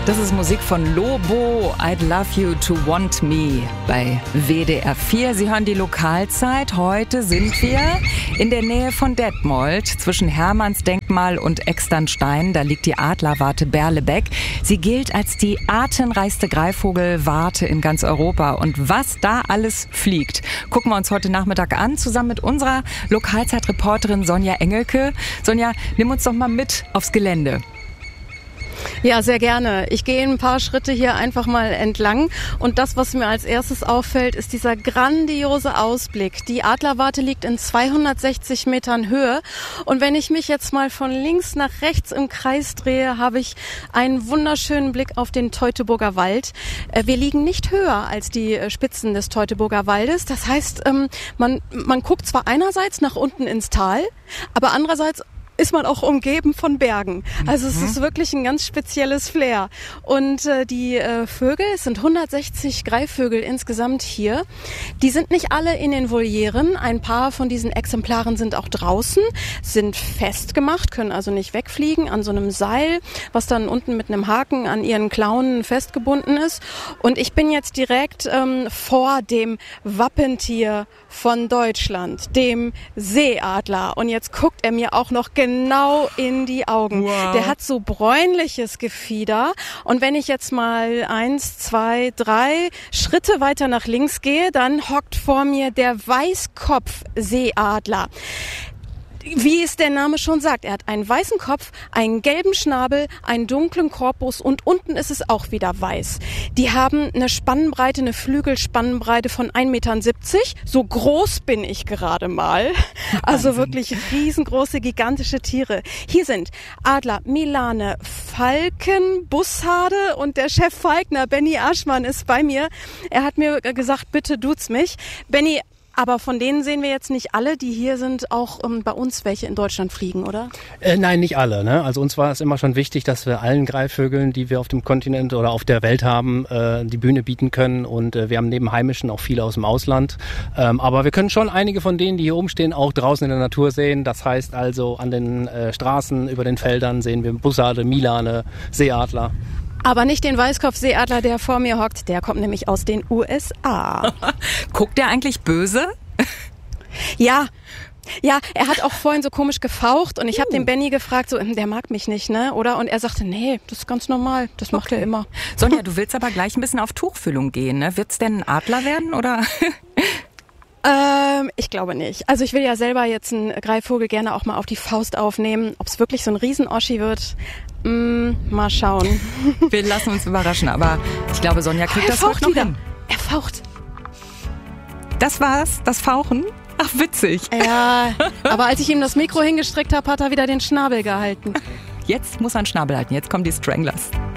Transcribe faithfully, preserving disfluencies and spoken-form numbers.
Das ist Musik von Lobo, I'd Love You to Want Me bei W D R vier. Sie hören die Lokalzeit. Heute sind wir in der Nähe von Detmold, zwischen Hermannsdenkmal und Externstein. Da liegt die Adlerwarte Berlebeck. Sie gilt als die artenreichste Greifvogelwarte in ganz Europa. Und was da alles fliegt, gucken wir uns heute Nachmittag an, zusammen mit unserer Lokalzeitreporterin Sonja Engelke. Sonja, nimm uns doch mal mit aufs Gelände. Ja, sehr gerne. Ich gehe ein paar Schritte hier einfach mal entlang und das, was mir als erstes auffällt, ist dieser grandiose Ausblick. Die Adlerwarte liegt in zweihundertsechzig Metern Höhe und wenn ich mich jetzt mal von links nach rechts im Kreis drehe, habe ich einen wunderschönen Blick auf den Teutoburger Wald. Wir liegen nicht höher als die Spitzen des Teutoburger Waldes. Das heißt, man, man guckt zwar einerseits nach unten ins Tal, aber andererseits ist man auch umgeben von Bergen. Also es ist wirklich ein ganz spezielles Flair. Und äh, die äh, Vögel, es sind hundertsechzig Greifvögel insgesamt hier, die sind nicht alle in den Volieren. Ein paar von diesen Exemplaren sind auch draußen, sind festgemacht, können also nicht wegfliegen an so einem Seil, was dann unten mit einem Haken an ihren Klauen festgebunden ist. Und ich bin jetzt direkt ähm, vor dem Wappentier von Deutschland, dem Seeadler. Und jetzt guckt er mir auch noch genau in die Augen. Wow. Der hat so bräunliches Gefieder. Und wenn ich jetzt mal eins, zwei, drei Schritte weiter nach links gehe, dann hockt vor mir der Weißkopfseeadler. Wie es der Name schon sagt, er hat einen weißen Kopf, einen gelben Schnabel, einen dunklen Korpus und unten ist es auch wieder weiß. Die haben eine Spannbreite, eine Flügelspannbreite von ein Meter siebzig. So groß bin ich gerade mal. Also wirklich riesengroße, gigantische Tiere. Hier sind Adler, Milane, Falken, Bussarde und der Chef Falkner, Benny Aschmann, ist bei mir. Er hat mir gesagt, bitte duzt mich. Benny, aber von denen sehen wir jetzt nicht alle, die hier sind, auch um, bei uns welche in Deutschland fliegen, oder? Äh, nein, nicht alle. Ne? Also uns war es immer schon wichtig, dass wir allen Greifvögeln, die wir auf dem Kontinent oder auf der Welt haben, äh, die Bühne bieten können. Und äh, wir haben neben Heimischen auch viele aus dem Ausland. Ähm, aber wir können schon einige von denen, die hier rumstehen, auch draußen in der Natur sehen. Das heißt also an den äh, Straßen, über den Feldern sehen wir Bussarde, Milane, Seeadler. Aber nicht den Weißkopfseeadler, der vor mir hockt. Der kommt nämlich aus den U S A. Guckt der eigentlich böse? Ja. Ja, er hat auch vorhin so komisch gefaucht und ich habe den Benny gefragt, so, der mag mich nicht, ne, oder? Und er sagte, nee, das ist ganz normal, das macht okay. er immer. Sonja, du willst aber gleich ein bisschen auf Tuchfühlung gehen, ne? Wird's denn ein Adler werden, oder? Ähm, ich glaube nicht. Also ich will ja selber jetzt einen Greifvogel gerne auch mal auf die Faust aufnehmen. Ob es wirklich so ein Riesen-Oschi wird, mm, mal schauen. Wir lassen uns überraschen, aber ich glaube, Sonja kriegt oh, das heute noch wieder. hin. Er faucht. Das war's, das Fauchen? Ach, witzig. Ja, aber als ich ihm das Mikro hingestreckt habe, hat er wieder den Schnabel gehalten. Jetzt muss er einen Schnabel halten, jetzt kommen die Stranglers.